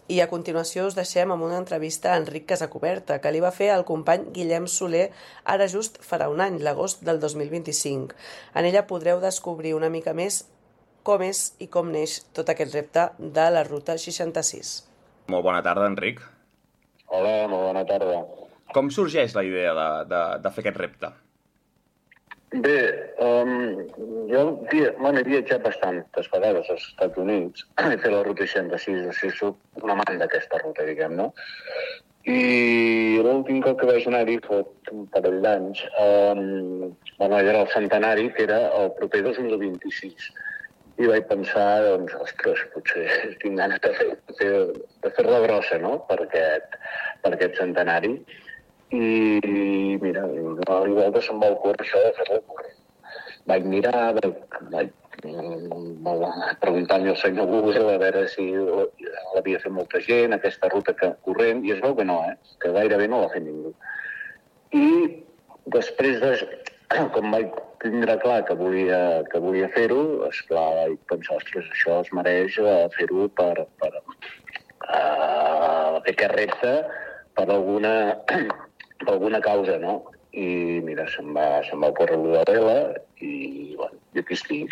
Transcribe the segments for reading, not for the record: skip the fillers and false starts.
I a continuació us deixem amb una entrevista a Enric Casacuberta, que li va fer el company Guillem Soler ara just farà un any, l'agost del 2025. En ella podreu descobrir una mica més com és i com neix tot aquest repte de la Ruta 66. Molt bona tarda, Enric. Hola, molt bona tarda. Com sorgeix la idea de fer aquest repte? Bé, jo he viatjat bastantes vegades als Estats Units, he fet la Ruta 66, o sigui, soc un amant d'aquesta ruta, diguem, no? I l'últim cop que vaig anar-hi fot un parell d'anys, era el centenari, que era el proper 2026. I vaig pensar, doncs, ostres, potser tinc ganes de fer-la grossa, no?, per aquest centenari. I mira, a la volta se'm va ocórrer això de fer-la corrent. Vaig mirar, vaig preguntar-li al senyor Google a veure si l'havia fet molta gent, aquesta ruta corrent, i es veu que no, que gairebé no l'ha fet ningú. I després com vaig tindre clar que volia fer-ho, esclar, vaig pensar, ostres, això es mereix fer-ho per fer aquest repte per alguna causa, no? I mira, se'm va ocórrer la vela i, bueno, jo aquí estic.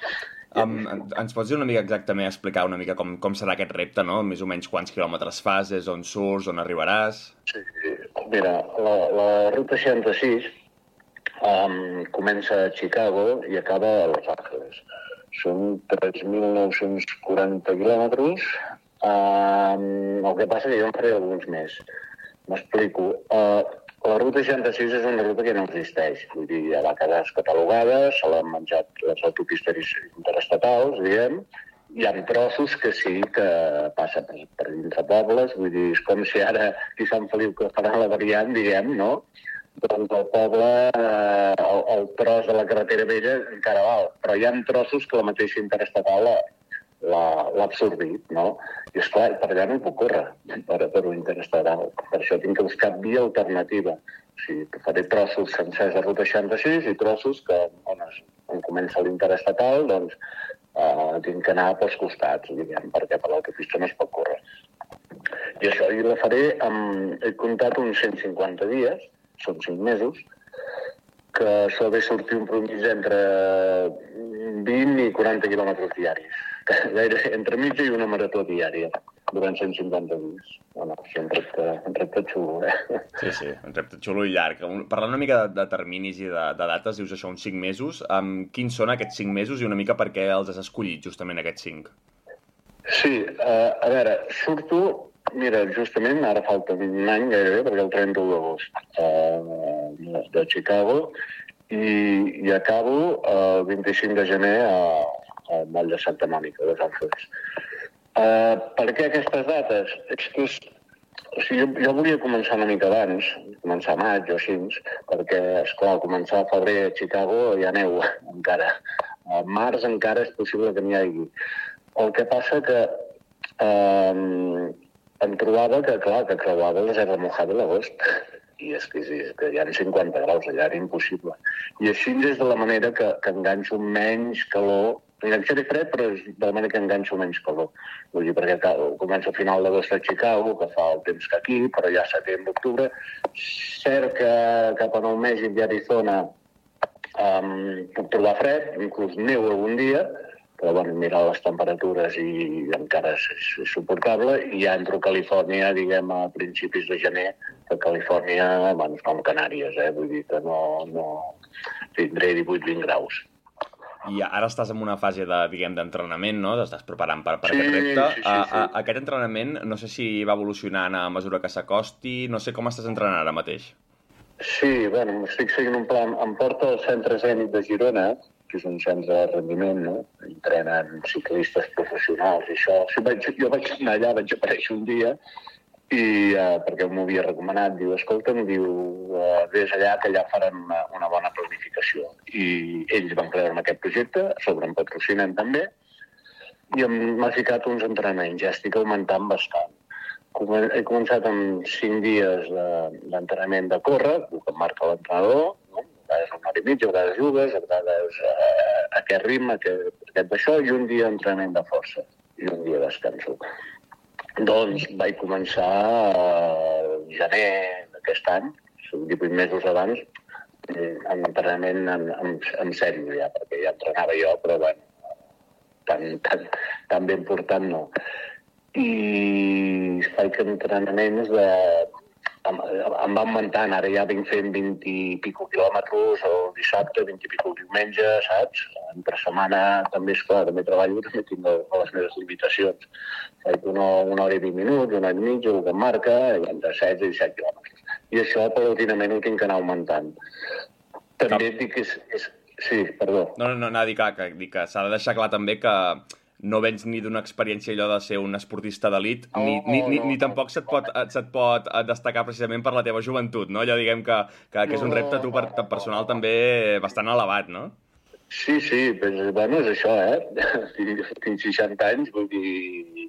Ens pots dir una mica exactament, explicar una mica com serà aquest repte, no? Més o menys quants quilòmetres fas, on surts, on arribaràs? Sí, mira, la Ruta 66 comença a Chicago i acaba a Los Angeles. Són 3.940 quilòmetres. El que passa que jo en faré alguns més. M'explico. La Ruta 66 és una ruta que no existeix. Vull dir, ja va quedar catalogada, se l'han menjat les autopistes interestatals, diguem. Hi ha trossos que sí que passa per dins de pobles. Vull dir, és com si ara aquí a Sant Feliu que farà la variant, diguem, no? Doncs el poble, el tros de la carretera vella encara val. Però hi ha trossos que la mateixa interestatal l'ha absorbit, no? I esclar, per allà no hi puc córrer per un interestatal. Per això tinc que buscar via alternativa. O sigui, faré trossos sencers de Ruta 66 i trossos que on comença l'interestatal, doncs tinc que anar pels costats, diguem, perquè per l'autopista no es pot córrer. I això jo la faré he comptat uns 150 dies, són 5 mesos, que sol bé sortir un promís entre 20 i 40 quilòmetres diaris. Entre mitja i una marató diària, durant 150 dies. Bueno, és un repte xulo, Sí, un repte xulo i llarg. Parlant una mica de terminis i de dates, dius això, uns 5 mesos. Quins són aquests 5 mesos i una mica per què els has escollit justament aquests 5? Sí, a veure, surto... Mira, justament ara falta un any gairebé, perquè el 31 d'agost de Chicago, i acabo el 25 de gener al moll de Santa Mònica, a Los Angeles. Per què aquestes dates? És que jo volia començar una mica abans, començar a maig o així, perquè, esclar, començar a febrer a Chicago hi ha neu encara. A març encara és possible que n'hi hagi. El que passa que em trobava que, clar, que creuava la Serra Mojada a l'agost. I és que hi ha 50 graus allà, era impossible. I així és de la manera que enganxo menys calor. Enganxaré fred, però és de la manera que enganxo menys calor. Vull dir, perquè començo a final d'agost a Chicago, que fa el temps que aquí, però ja setembre, octubre. Cert que cap a nou mes i d'Arizona puc trobar fred, inclús neu algun dia, però bueno, mirar les temperatures i encara és suportable, i ja entro a Califòrnia, diguem, a principis de gener, que Califòrnia, bueno, és com Canàries, vull dir que no tindré 18-20 graus. I ara estàs en una fase d'entrenament, no? T'estàs preparant per aquest repte. Sí. Aquest entrenament, no sé si va evolucionant a mesura que s'acosti, no sé com estàs entrenant ara mateix. Sí, bueno, estic seguint un pla. Em porta al Centre Zènit de Girona, que és un centre de rendiment, no? Entrenen ciclistes professionals i això. Jo vaig anar allà, vaig aparèixer un dia, i perquè m'ho havia recomanat, diu, escolta'm, vés allà, que allà faran una bona planificació. I ells van creure en aquest projecte, a sobre em patrocinen també, i m'ha ficat uns entrenaments, ja estic augmentant bastant. He començat amb 5 dies d'entrenament de córrer, el que em marca l'entrenador, no? A vegades una hora i mitja, a vegades jugues, a vegades aquest ritme, aquest d'això, i un dia d'entrenament de força, i un dia de descanso. Doncs vaig començar al gener d'aquest any, 18 mesos abans, amb entrenament en sèrio ja, perquè ja entrenava jo, però bueno, tan ben portant no. I faig entrenaments em va augmentant, ara ja vinc fent 20 i pico quilòmetres el dissabte, 20 i pico el diumenge, saps? Entre setmana també, esclar, també treballo, també tinc les meves limitacions. Faig una hora i 20 minuts, una hora i mig, el que em marca, entre 16 i 17 quilòmetres. I això, paulatinament, ho tinc que anar augmentant. També et dic que és... Sí, perdó. No, dic que s'ha de deixar clar també que no vens ni d'una experiència allò de ser un esportista d'elit, ni tampoc se't pot destacar precisament per la teva joventut, no? Allò diguem que és un repte tu personal també bastant elevat, no? Sí, però, bueno, és això, Tinc 60 anys, vull dir...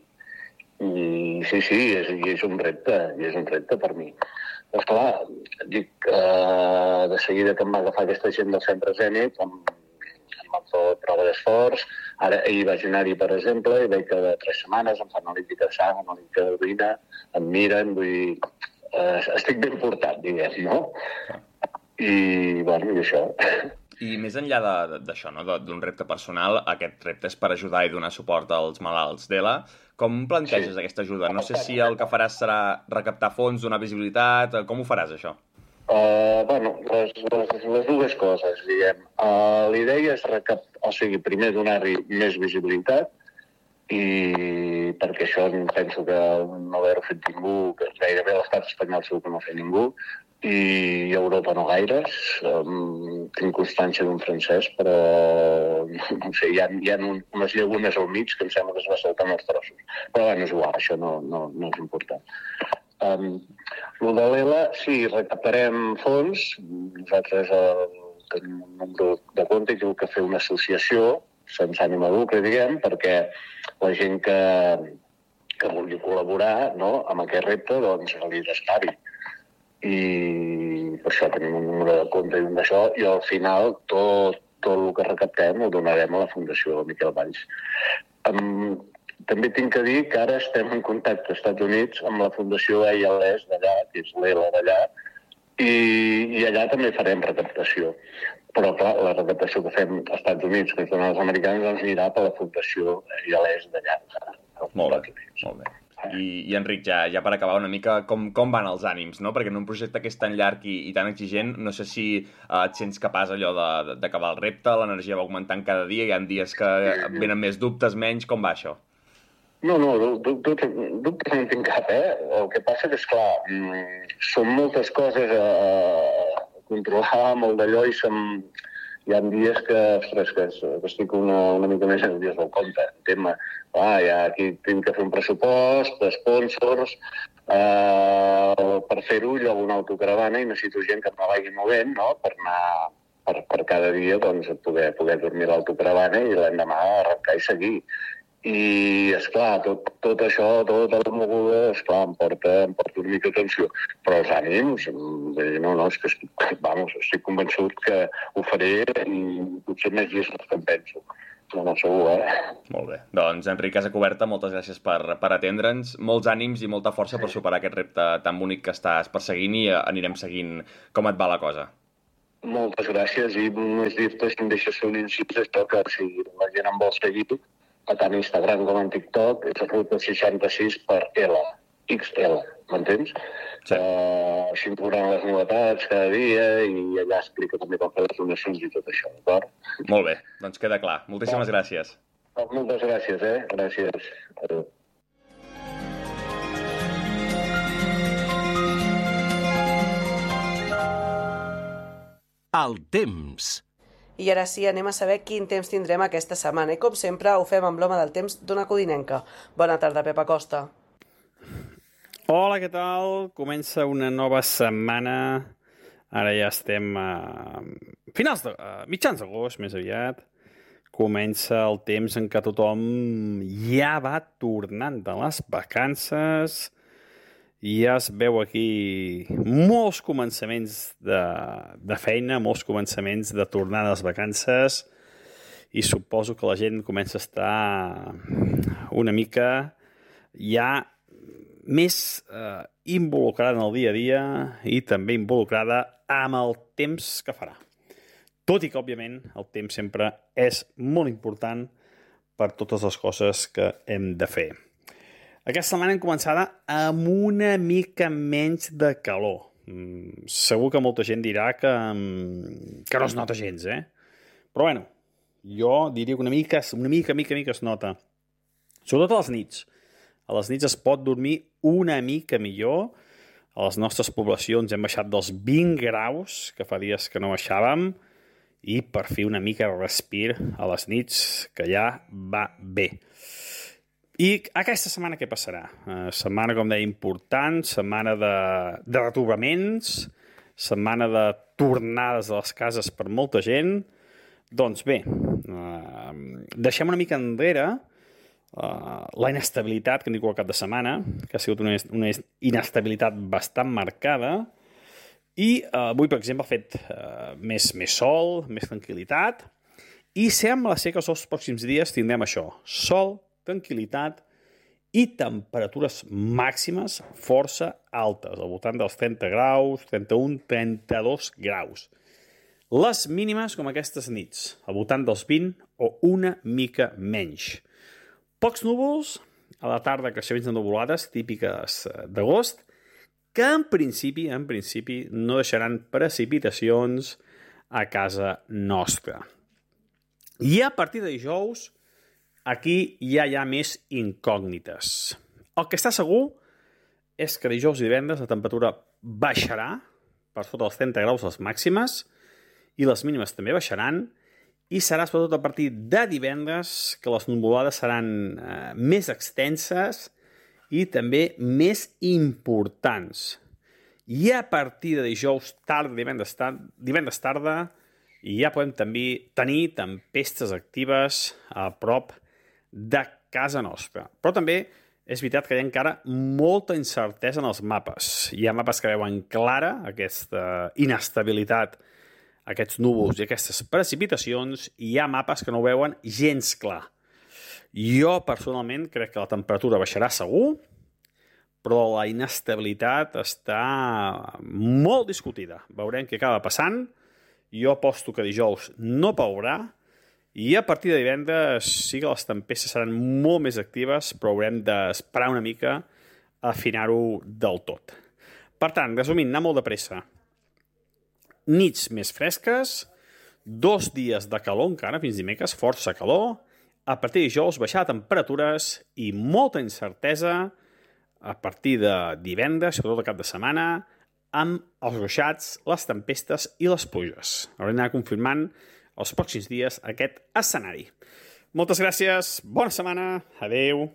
I sí, és un repte per mi. Però, clar, dic, de seguida que em va agafar aquesta gent del centre Zenit, em van fer prova d'esforç. Ara, ahir vaig anar-hi, per exemple, i veig que de 3 setmanes em fan analítica de sang, analítica d'orina, em miren, vull dir... estic ben portat, diguem, no? I, bueno, i això. I més enllà d'això, no? D'un repte personal, aquest repte és per ajudar i donar suport als malalts d'ELA. Com planteges aquesta ajuda? No sé si el que faràs serà recaptar fons, donar visibilitat... Com ho faràs, això? Bueno, les dues coses, diguem. La idea és primer donar-hi més visibilitat, i perquè això penso que no haver-ho fet ningú, que gairebé l'estat espanyol segur que no ha fet ningú, i a Europa no gaires. Tinc constància d'un francès, però no sé, hi ha unes llagunes al mig que em sembla que es va saltant els trossos. Però bueno, és igual, això no és important. Lo de l'ELA, sí, recaptarem fons. Nosaltres tenim un número de compte i hem de fer una associació sense ànim de lucre, diguem, perquè la gent que vulgui col·laborar, no, amb aquest repte, doncs li descavi. I per això tenim un número de compte i un d'això, i al final tot el que recaptem ho donarem a la Fundació Miquel Valls. També tinc que dir que ara estem en contacte als Estats Units amb la Fundació ALS d'allà, que és l'ELA d'allà, i allà també farem recaptació. Però, clar, la recaptació que fem als Estats Units, que ens donen els americans, doncs anirà per la Fundació ALS d'allà. Molt bé. I Enric, ja per acabar una mica, com van els ànims, no? Perquè en un projecte que és tan llarg i tan exigent, no sé si et sents capaç allò d'acabar el repte, l'energia va augmentant cada dia, hi ha dies que venen més dubtes, menys, com va això? No, dubtes no en tinc cap, El que passa que, esclar, són moltes coses a controlar, molt d'allò, i hi ha dies que, ostres, que estic una mica més en dies del compte. Entén-me, ja aquí tinc que fer un pressupost, sponsors, per fer-ho llogo una autocaravana i necessito gent que me vagi movent, no?, per anar per cada dia, doncs, poder dormir a l'autocaravana i l'endemà arrencar i seguir. I, esclar, tot això, tota la moguda, esclar, em porta una mica de tensió. Però els ànims, és que estic convençut que ho faré i potser més dies que em penso. No, segur, Molt bé. Doncs, Enric Casacuberta, moltes gràcies per atendre'ns. Molts ànims i molta força per superar aquest repte tan bonic que estàs perseguint, i anirem seguint com et va la cosa. Moltes gràcies, i només dir-te, si em deixes fer un incís, això que si la gent em vol seguir, tant a Instagram com a TikTok, és Ruta 66 per L, XL, m'entens? Sí. Així em veuran les novetats cada dia, i allà explica també com fer les donacions i tot això, d'acord? Molt bé, doncs queda clar. Moltíssimes gràcies. Moltes gràcies, Gràcies. Adéu. El temps. I ara sí, anem a saber quin temps tindrem aquesta setmana. I com sempre, ho fem amb l'home del temps d'Ona Codinenca. Bona tarda, Pep Acosta. Hola, què tal? Comença una nova setmana. Ara ja estem a mitjans d'agost, més aviat. Comença el temps en què tothom ja va tornant de les vacances. Ja es veu aquí molts començaments de feina, molts començaments de tornar de les vacances, i suposo que la gent comença a estar una mica ja més involucrada en el dia a dia i també involucrada amb el temps que farà. Tot i que, òbviament, el temps sempre és molt important per totes les coses que hem de fer. Aquesta setmana hem començat amb una mica menys de calor. Segur que molta gent dirà que no es nota gens, Però bueno, jo diria que una mica es nota. Sobretot a les nits. A les nits es pot dormir una mica millor. A les nostres poblacions hem baixat dels 20 graus, que fa dies que no baixàvem, i per fi una mica de respir a les nits, que ja va bé. I aquesta setmana què passarà? Setmana, com deia, important, setmana de retrobaments, setmana de tornades a les cases per molta gent. Doncs bé, deixem una mica enrere la inestabilitat que hem tingut al cap de setmana, que ha sigut una inestabilitat bastant marcada, i avui, per exemple, ha fet més sol, més tranquil·litat, i sembla ser que els pròxims dies tindrem això, sol, tranquil·litat i temperatures màximes força altes, al voltant dels 30 graus, 31, 32 graus. Les mínimes, com aquestes nits, al voltant dels 20 o una mica menys. Pocs núvols, a la tarda creixements de nuvolades típiques d'agost, que en principi no deixaran precipitacions a casa nostra. I a partir de dijous, aquí ja hi ha més incògnites. El que està segur és que dijous i divendres la temperatura baixarà per sota dels 30 graus les màximes i les mínimes també baixaran, i serà sobretot a partir de divendres que les nuvolades seran més extenses i també més importants. I a partir de dijous tarda, divendres tarda, ja podem també tenir tempestes actives a prop de casa nostra. Però també és veritat que hi ha encara molta incertesa en els mapes. Hi ha mapes que veuen clara aquesta inestabilitat, aquests núvols i aquestes precipitacions, i hi ha mapes que no ho veuen gens clar. Jo, personalment, crec que la temperatura baixarà segur, però la inestabilitat està molt discutida. Veurem què acaba passant. Jo aposto que dijous no plourà, i a partir de divendres sí que les tempestes seran molt més actives, però haurem d'esperar una mica a afinar-ho del tot. Per tant, resumint, anar molt de pressa. Nits més fresques, 2 dies de calor encara, fins dimecres, força calor. A partir de dijous, baixar temperatures i molta incertesa a partir de divendres, sobretot el cap de setmana, amb els ruixats, les tempestes i les pluges. Haurem d'anar confirmant els pròxims dies aquest escenari. Moltes gràcies, bona setmana, adeu.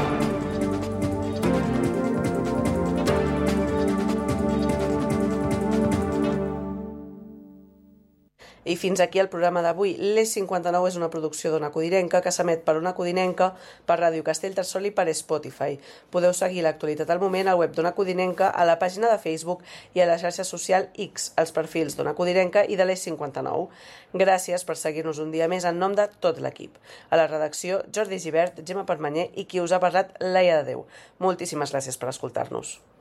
I fins aquí el programa d'avui. Les 59 és una producció d'Ona Codinenca que s'emet per Ona Codinenca, per Ràdio Castellterçol i per Spotify. Podeu seguir l'actualitat al moment al web d'Ona Codinenca, a la pàgina de Facebook i a la xarxa social X, als perfils d'Ona Codinenca i de les 59. Gràcies per seguir-nos un dia més en nom de tot l'equip. A la redacció, Jordi Gibert, Gemma Permanyer i qui us ha parlat, Laia de Déu. Moltíssimes gràcies per escoltar-nos.